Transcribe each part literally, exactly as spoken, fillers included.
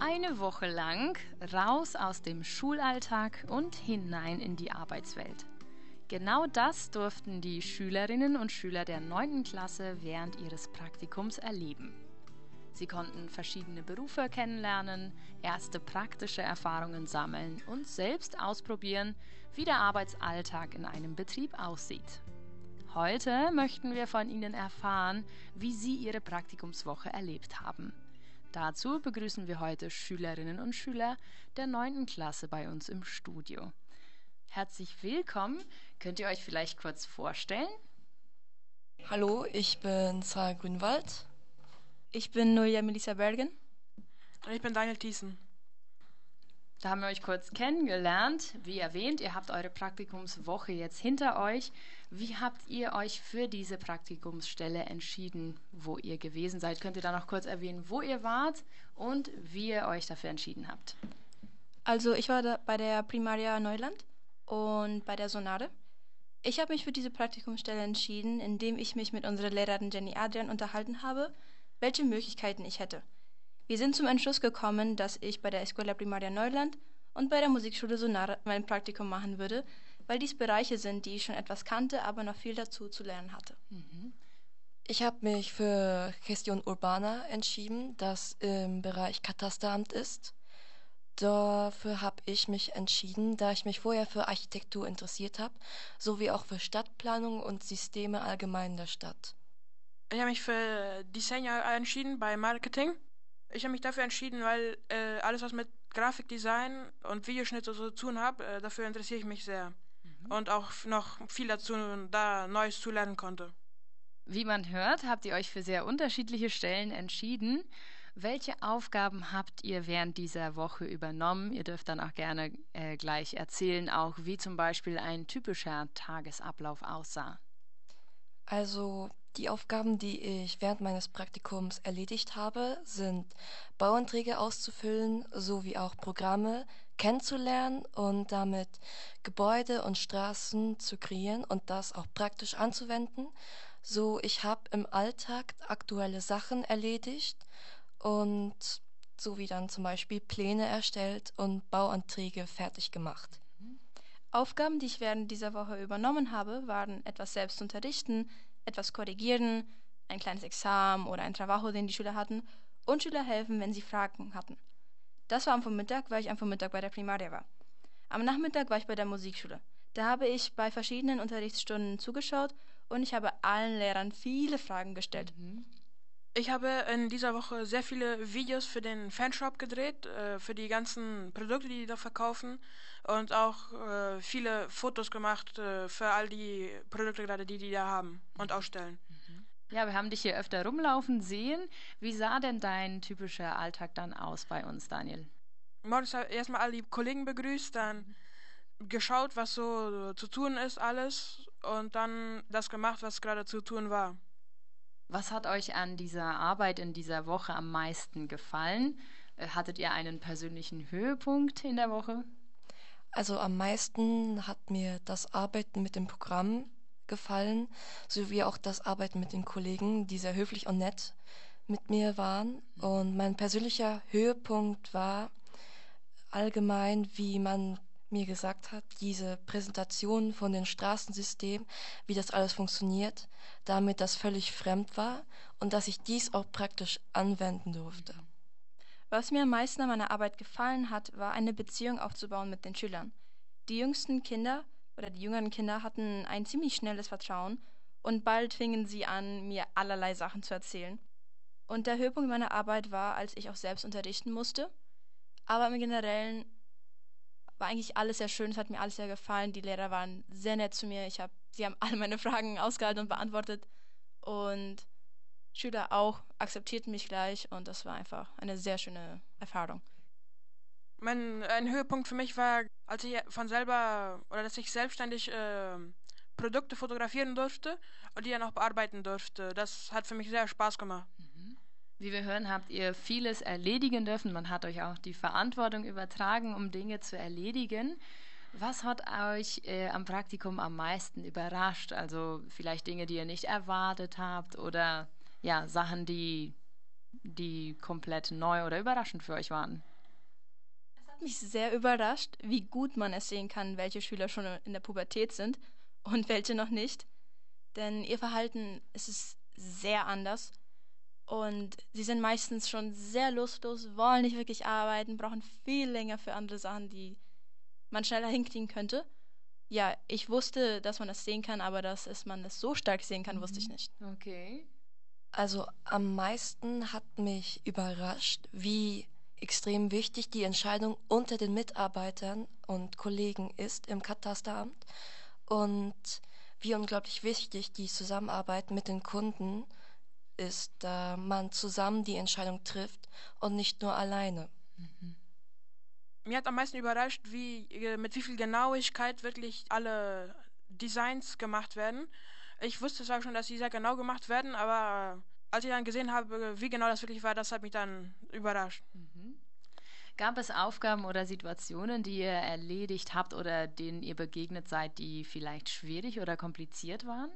Eine Woche lang raus aus dem Schulalltag und hinein in die Arbeitswelt. Genau das durften die Schülerinnen und Schüler der neunten Klasse während ihres Praktikums erleben. Sie konnten verschiedene Berufe kennenlernen, erste praktische Erfahrungen sammeln und selbst ausprobieren, wie der Arbeitsalltag in einem Betrieb aussieht. Heute möchten wir von Ihnen erfahren, wie Sie Ihre Praktikumswoche erlebt haben. Dazu begrüßen wir heute Schülerinnen und Schüler der neunten Klasse bei uns im Studio. Herzlich willkommen. Könnt ihr euch vielleicht kurz vorstellen? Hallo, ich bin Sarah Grünwald. Ich bin Nuria Melissa Bergen. Und ich bin Daniel Thiessen. Da haben wir euch kurz kennengelernt. Wie erwähnt, ihr habt eure Praktikumswoche jetzt hinter euch. Wie habt ihr euch für diese Praktikumsstelle entschieden, wo ihr gewesen seid? Könnt ihr da noch kurz erwähnen, wo ihr wart und wie ihr euch dafür entschieden habt? Also ich war da bei der Primaria Neuland und bei der Sonade. Ich habe mich für diese Praktikumsstelle entschieden, indem ich mich mit unserer Lehrerin Jenny Adrian unterhalten habe, welche Möglichkeiten ich hätte. Wir sind zum Entschluss gekommen, dass ich bei der Escuela Primaria Neuland und bei der Musikschule Sonare mein Praktikum machen würde, weil dies Bereiche sind, die ich schon etwas kannte, aber noch viel dazu zu lernen hatte. Mhm. Ich habe mich für Gestión Urbana entschieden, das im Bereich Katasteramt ist. Dafür habe ich mich entschieden, da ich mich vorher für Architektur interessiert habe, sowie auch für Stadtplanung und Systeme allgemein in der Stadt. Ich habe mich für Design entschieden bei Marketing. Ich habe mich dafür entschieden, weil äh, alles, was mit Grafikdesign und Videoschnitt so zu tun hat, äh, dafür interessiere ich mich sehr. Mhm. Und auch noch viel dazu da Neues zu lernen konnte. Wie man hört, habt ihr euch für sehr unterschiedliche Stellen entschieden. Welche Aufgaben habt ihr während dieser Woche übernommen? Ihr dürft dann auch gerne äh, gleich erzählen, auch wie zum Beispiel ein typischer Tagesablauf aussah. Also die Aufgaben, die ich während meines Praktikums erledigt habe, sind Bauanträge auszufüllen, sowie auch Programme kennenzulernen und damit Gebäude und Straßen zu kreieren und das auch praktisch anzuwenden. So, ich habe im Alltag aktuelle Sachen erledigt und sowie dann zum Beispiel Pläne erstellt und Bauanträge fertig gemacht. Aufgaben, die ich während dieser Woche übernommen habe, waren etwas selbst unterrichten, etwas korrigieren, ein kleines Examen oder ein Trabajo, den die Schüler hatten, und Schüler helfen, wenn sie Fragen hatten. Das war am Vormittag, weil ich am Vormittag bei der Primaria war. Am Nachmittag war ich bei der Musikschule. Da habe ich bei verschiedenen Unterrichtsstunden zugeschaut und ich habe allen Lehrern viele Fragen gestellt. Mhm. Ich habe in dieser Woche sehr viele Videos für den Fanshop gedreht, äh, für die ganzen Produkte, die die da verkaufen, und auch äh, viele Fotos gemacht äh, für all die Produkte gerade, die die da haben und ausstellen. Ja, wir haben dich hier öfter rumlaufen sehen. Wie sah denn dein typischer Alltag dann aus bei uns, Daniel? Morgens erstmal all die Kollegen begrüßt, dann geschaut, was so zu tun ist, alles, und dann das gemacht, was gerade zu tun war. Was hat euch an dieser Arbeit in dieser Woche am meisten gefallen? Äh, Hattet ihr einen persönlichen Höhepunkt in der Woche? Also am meisten hat mir das Arbeiten mit dem Programm gefallen, sowie auch das Arbeiten mit den Kollegen, die sehr höflich und nett mit mir waren. Und mein persönlicher Höhepunkt war allgemein, wie man mir gesagt hat, diese Präsentation von den Straßensystemen, wie das alles funktioniert, damit das völlig fremd war und dass ich dies auch praktisch anwenden durfte. Was mir am meisten an meiner Arbeit gefallen hat, war eine Beziehung aufzubauen mit den Schülern. Die jüngsten Kinder oder die jüngeren Kinder hatten ein ziemlich schnelles Vertrauen und bald fingen sie an, mir allerlei Sachen zu erzählen. Und der Höhepunkt meiner Arbeit war, als ich auch selbst unterrichten musste. Aber im Generellen war eigentlich alles sehr schön, es hat mir alles sehr gefallen. Die Lehrer waren sehr nett zu mir. Ich hab, sie haben alle meine Fragen ausgehalten und beantwortet. Und Schüler auch akzeptierten mich gleich und das war einfach eine sehr schöne Erfahrung. Mein ein Höhepunkt für mich war, als ich von selber oder dass ich selbstständig äh, Produkte fotografieren durfte und die dann auch bearbeiten durfte. Das hat für mich sehr Spaß gemacht. Wie wir hören, habt ihr vieles erledigen dürfen. Man hat euch auch die Verantwortung übertragen, um Dinge zu erledigen. Was hat euch äh, am Praktikum am meisten überrascht? Also vielleicht Dinge, die ihr nicht erwartet habt oder ja, Sachen, die, die komplett neu oder überraschend für euch waren? hat mich sehr überrascht, wie gut man es sehen kann, welche Schüler schon in der Pubertät sind und welche noch nicht. Denn ihr Verhalten es ist sehr anders. Und sie sind meistens schon sehr lustlos, wollen nicht wirklich arbeiten, brauchen viel länger für andere Sachen, die man schneller hinkriegen könnte. Ja, ich wusste, dass man das sehen kann, aber dass es man es so stark sehen kann, wusste ich nicht. Okay. Also am meisten hat mich überrascht, wie extrem wichtig die Entscheidung unter den Mitarbeitern und Kollegen ist im Katasteramt und wie unglaublich wichtig die Zusammenarbeit mit den Kunden ist, da man zusammen die Entscheidung trifft und nicht nur alleine. Mhm. Mir hat am meisten überrascht, wie, äh, mit wie viel Genauigkeit wirklich alle Designs gemacht werden. Ich wusste zwar schon, dass sie sehr genau gemacht werden, aber äh, als ich dann gesehen habe, wie genau das wirklich war, das hat mich dann überrascht. Mhm. Gab es Aufgaben oder Situationen, die ihr erledigt habt oder denen ihr begegnet seid, die vielleicht schwierig oder kompliziert waren?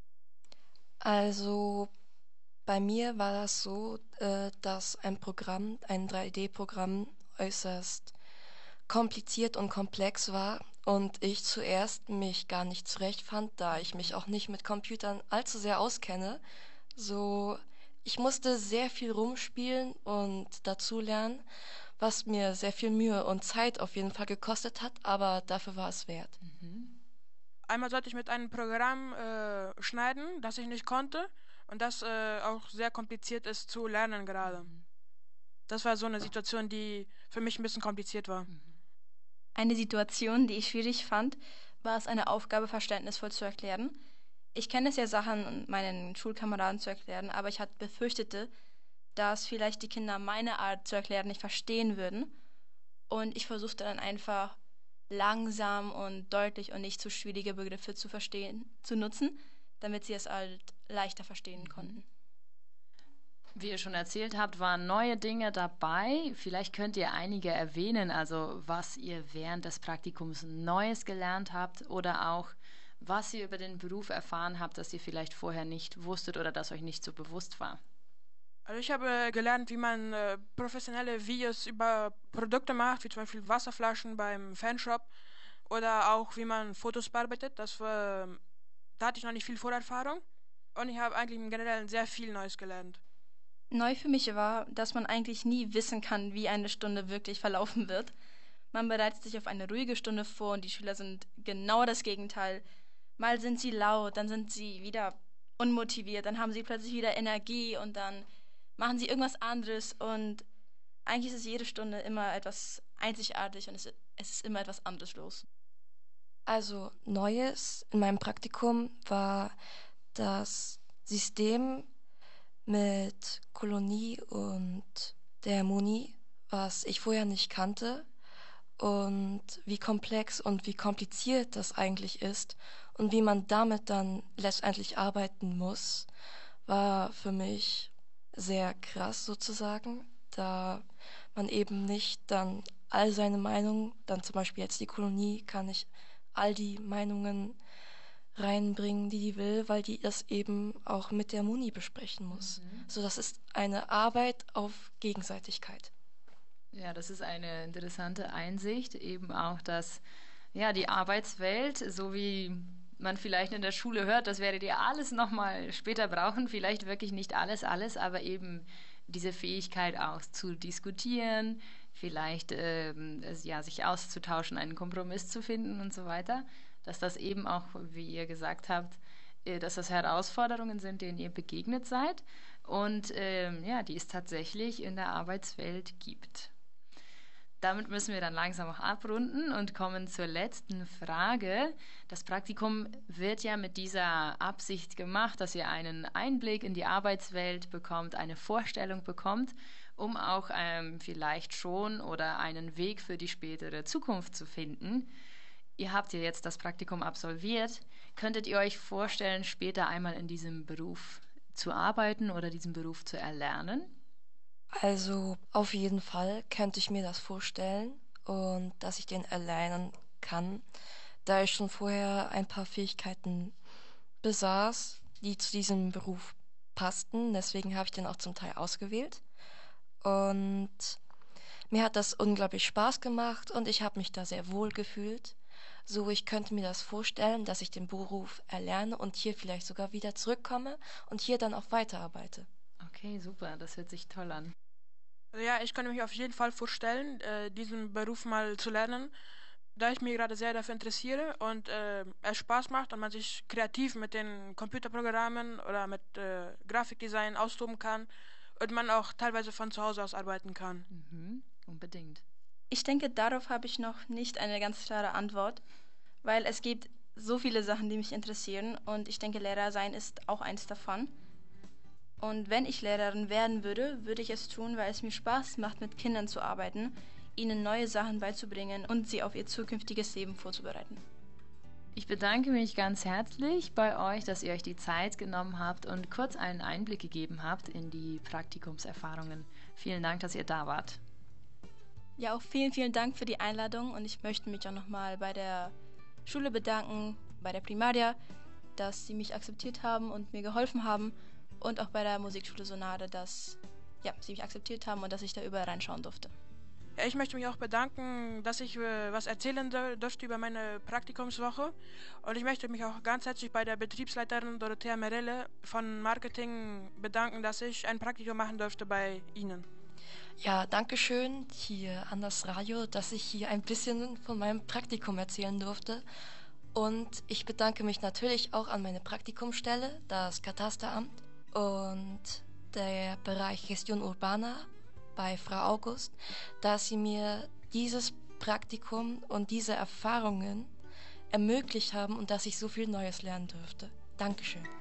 Also bei mir war das so, äh, dass ein Programm, ein drei D-Programm äußerst kompliziert und komplex war und ich zuerst mich gar nicht zurechtfand, da ich mich auch nicht mit Computern allzu sehr auskenne. So, ich musste sehr viel rumspielen und dazulernen, was mir sehr viel Mühe und Zeit auf jeden Fall gekostet hat, aber dafür war es wert. Mhm. Einmal sollte ich mit einem Programm äh, schneiden, das ich nicht konnte und das äh, auch sehr kompliziert ist zu lernen gerade. Mhm. Das war so eine Situation, die für mich ein bisschen kompliziert war. Mhm. Eine Situation, die ich schwierig fand, war es, eine Aufgabe verständnisvoll zu erklären. Ich kenne es ja, Sachen meinen Schulkameraden zu erklären, aber ich hatte befürchtete, dass vielleicht die Kinder meine Art zu erklären nicht verstehen würden. Und ich versuchte dann einfach langsam und deutlich und nicht zu schwierige Begriffe zu verstehen, zu nutzen, damit sie es halt leichter verstehen konnten. Wie ihr schon erzählt habt, waren neue Dinge dabei. Vielleicht könnt ihr einige erwähnen, also was ihr während des Praktikums Neues gelernt habt oder auch was ihr über den Beruf erfahren habt, das ihr vielleicht vorher nicht wusstet oder das euch nicht so bewusst war. Also ich habe gelernt, wie man äh, professionelle Videos über Produkte macht, wie zum Beispiel Wasserflaschen beim Fanshop oder auch wie man Fotos bearbeitet. Das war, da hatte ich noch nicht viel Vorerfahrung und ich habe eigentlich im Generellen sehr viel Neues gelernt. Neu für mich war, dass man eigentlich nie wissen kann, wie eine Stunde wirklich verlaufen wird. Man bereitet sich auf eine ruhige Stunde vor und die Schüler sind genau das Gegenteil. Mal sind sie laut, dann sind sie wieder unmotiviert, dann haben sie plötzlich wieder Energie und dann machen sie irgendwas anderes und eigentlich ist es jede Stunde immer etwas einzigartig und es, es ist immer etwas anderes los. Also Neues in meinem Praktikum war das System mit Kolonie und der Muni, was ich vorher nicht kannte und wie komplex und wie kompliziert das eigentlich ist und wie man damit dann letztendlich arbeiten muss, war für mich sehr krass sozusagen, da man eben nicht dann all seine Meinungen, dann zum Beispiel jetzt die Kolonie, kann ich all die Meinungen reinbringen, die die will, weil die das eben auch mit der Muni besprechen muss. Mhm. So, das ist eine Arbeit auf Gegenseitigkeit. Ja, das ist eine interessante Einsicht, eben auch, dass ja, die Arbeitswelt, so wie man vielleicht in der Schule hört, das werdet ihr alles nochmal später brauchen, vielleicht wirklich nicht alles, alles, aber eben diese Fähigkeit auch zu diskutieren, vielleicht ähm, ja, sich auszutauschen, einen Kompromiss zu finden und so weiter, dass das eben auch, wie ihr gesagt habt, äh, dass das Herausforderungen sind, denen ihr begegnet seid und ähm, ja, die es tatsächlich in der Arbeitswelt gibt. Damit müssen wir dann langsam auch abrunden und kommen zur letzten Frage. Das Praktikum wird ja mit dieser Absicht gemacht, dass ihr einen Einblick in die Arbeitswelt bekommt, eine Vorstellung bekommt, um auch ähm, vielleicht schon oder einen Weg für die spätere Zukunft zu finden. Ihr habt ja jetzt das Praktikum absolviert. Könntet ihr euch vorstellen, später einmal in diesem Beruf zu arbeiten oder diesen Beruf zu erlernen? Also auf jeden Fall könnte ich mir das vorstellen und dass ich den erlernen kann, da ich schon vorher ein paar Fähigkeiten besaß, die zu diesem Beruf passten. Deswegen habe ich den auch zum Teil ausgewählt. Und Mir hat das unglaublich Spaß gemacht und ich habe mich da sehr wohl gefühlt. So, ich könnte mir das vorstellen, dass ich den Beruf erlerne und hier vielleicht sogar wieder zurückkomme und hier dann auch weiterarbeite. Okay, super, das hört sich toll an. Also ja, ich könnte mich auf jeden Fall vorstellen, äh, diesen Beruf mal zu lernen, da ich mich gerade sehr dafür interessiere und äh, es Spaß macht und man sich kreativ mit den Computerprogrammen oder mit äh, Grafikdesign austoben kann und man auch teilweise von zu Hause aus arbeiten kann. Mhm, unbedingt. Ich denke, darauf habe ich noch nicht eine ganz klare Antwort, weil es gibt so viele Sachen, die mich interessieren und ich denke, Lehrer sein ist auch eins davon. Und wenn ich Lehrerin werden würde, würde ich es tun, weil es mir Spaß macht, mit Kindern zu arbeiten, ihnen neue Sachen beizubringen und sie auf ihr zukünftiges Leben vorzubereiten. Ich bedanke mich ganz herzlich bei euch, dass ihr euch die Zeit genommen habt und kurz einen Einblick gegeben habt in die Praktikumserfahrungen. Vielen Dank, dass ihr da wart. Ja, auch vielen, vielen Dank für die Einladung und ich möchte mich auch nochmal bei der Schule bedanken, bei der Primaria, dass sie mich akzeptiert haben und mir geholfen haben und auch bei der Musikschule Sonade, dass ja, sie mich akzeptiert haben und dass ich da überall reinschauen durfte. Ja, ich möchte mich auch bedanken, dass ich äh, was erzählen dür- durfte über meine Praktikumswoche und ich möchte mich auch ganz herzlich bei der Betriebsleiterin Dorothea Merelle von Marketing bedanken, dass ich ein Praktikum machen durfte bei Ihnen. Ja, danke schön hier an das Radio, dass ich hier ein bisschen von meinem Praktikum erzählen durfte. Und ich bedanke mich natürlich auch an meine Praktikumsstelle, das Katasteramt und der Bereich Gestión Urbana bei Frau August, dass sie mir dieses Praktikum und diese Erfahrungen ermöglicht haben und dass ich so viel Neues lernen durfte. Dankeschön.